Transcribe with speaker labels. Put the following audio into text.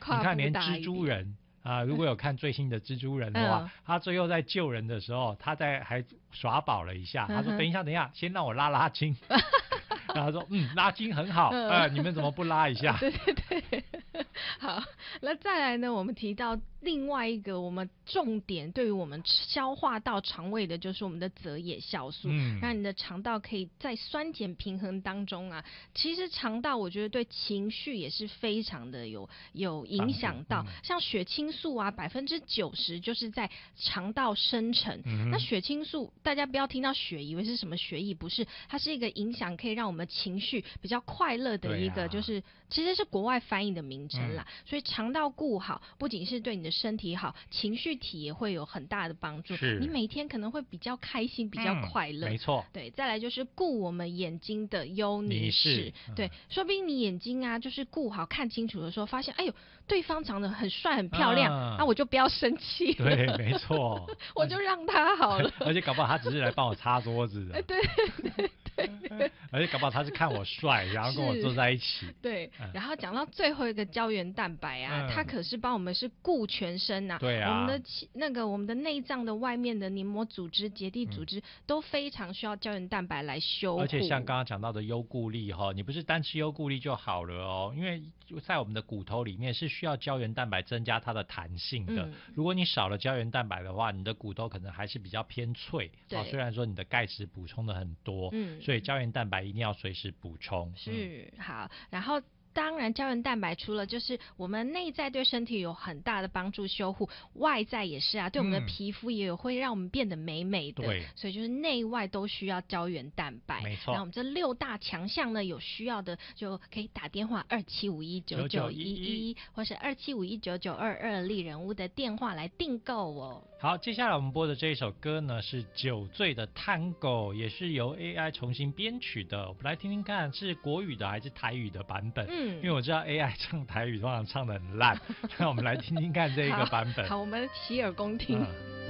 Speaker 1: 你看连蜘蛛人如果有看最新的蜘蛛人的话，他最后在救人的时候，他还耍宝了一下，他说等一下，先让我拉筋。然后他说拉筋很好，你们怎么不拉一下？
Speaker 2: 对对对。好，那再来呢，我们提到另外一个我们重点对于我们消化道肠胃的就是我们的泽野酵素，让你的肠道可以在酸碱平衡当中其实肠道我觉得对情绪也是非常的有影响到，像血清素90%就是在肠道生成。那血清素大家不要听到血以为是什么血液，不是，它是一个影响可以让我们情绪比较快乐的一个，就是其实是国外翻译的名称啦。所以肠道顾好不仅是对你的身体好，情绪体也会有很大的帮助，你每天可能会比较开心比较快乐。
Speaker 1: 没错。
Speaker 2: 对，再来就是顾我们眼睛的优尼氏，对，说不定你眼睛就是顾好看清楚的时候发现哎呦对方长得很帅很漂亮，那我就不要生气了。
Speaker 1: 对，没错。
Speaker 2: 我就让他好了。
Speaker 1: 而且搞不好他只是来帮我擦桌子的。
Speaker 2: 对对对。
Speaker 1: 而且搞不好他是看我帅，然后跟我坐在一起。
Speaker 2: 对，然后讲到最后一个胶原蛋白它可是帮我们是顾全身
Speaker 1: 对啊，
Speaker 2: 我们的内脏的外面的黏膜组织、结缔组织都非常需要胶原蛋白来修护。
Speaker 1: 而且像刚刚讲到的优固力你不是单吃优固力就好了因为在我们的骨头里面是需要胶原蛋白增加它的弹性的。如果你少了胶原蛋白的话，你的骨头可能还是比较偏脆。虽然说你的钙质补充的很多，所以胶原蛋白一定要随时补充。
Speaker 2: 是好，然后当然胶原蛋白除了就是我们内在对身体有很大的帮助修护，外在也是对我们的皮肤也有会让我们变得美美的。
Speaker 1: 对，
Speaker 2: 所以就是内外都需要胶原蛋白。
Speaker 1: 没错。
Speaker 2: 那我们这6大强项呢，有需要的就可以打电话27519911或是27519922丽人屋的电话来订购
Speaker 1: 好，接下来我们播的这一首歌呢是酒醉的 Tango， 也是由 AI 重新编曲的。我们来听听看是国语的还是台语的版本。因为我知道 AI 唱台语通常唱得很烂。那我们来听听看这一个版本。
Speaker 2: 好，我们洗耳恭听。